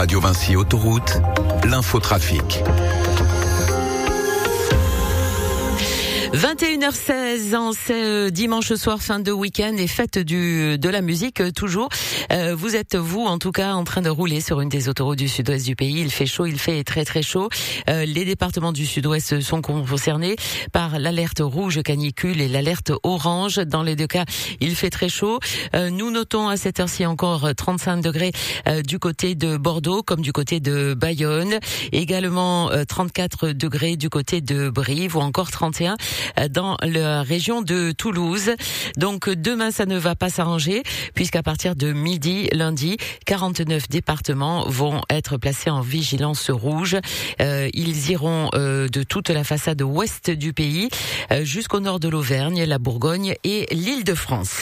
Radio Vinci Autoroute, l'infotrafic. 21h16 en ce dimanche soir, fin de week-end et fête de la musique toujours. Vous êtes, vous, en tout cas, en train de rouler sur une des autoroutes du sud-ouest du pays. Il fait chaud, il fait très très chaud. Les départements du sud-ouest sont concernés par l'alerte rouge canicule et l'alerte orange. Dans les deux cas, il fait très chaud. Nous notons à cette heure-ci encore 35 degrés du côté de Bordeaux comme du côté de Bayonne. Également 34 degrés du côté de Brive ou encore 31 dans la région de Toulouse. Donc demain, ça ne va pas s'arranger puisqu'à partir de midi, lundi, 49 départements vont être placés en vigilance rouge. Ils iront de toute la façade ouest du pays jusqu'au nord de l'Auvergne, la Bourgogne et l'Île-de-France.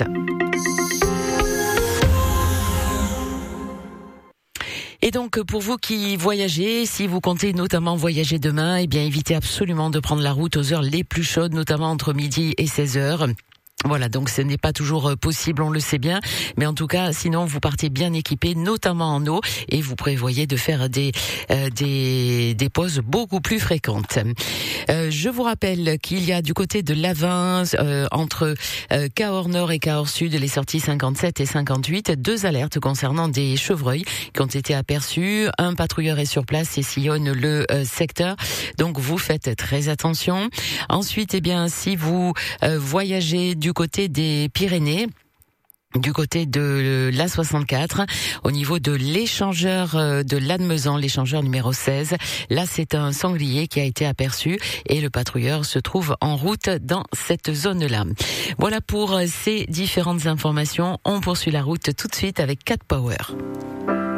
Et donc, pour vous qui voyagez, si vous comptez notamment voyager demain, eh bien, évitez absolument de prendre la route aux heures les plus chaudes, notamment entre midi et 16h. Voilà, donc ce n'est pas toujours possible, on le sait bien, mais en tout cas, sinon vous partez bien équipé, notamment en eau, et vous prévoyez de faire des pauses beaucoup plus fréquentes. Je vous rappelle qu'il y a du côté de l'Avin, entre Cahors Nord et Cahors Sud, les sorties 57 et 58, 2 alertes concernant des chevreuils qui ont été aperçus. Un patrouilleur est sur place et sillonne le secteur, donc vous faites très attention. Ensuite, eh bien, si vous voyagez du côté des Pyrénées, du côté de l'A64, au niveau de l'échangeur de Lannemezan, l'échangeur numéro 16. Là, c'est un sanglier qui a été aperçu et le patrouilleur se trouve en route dans cette zone-là. Voilà pour ces différentes informations. On poursuit la route tout de suite avec Cat Power.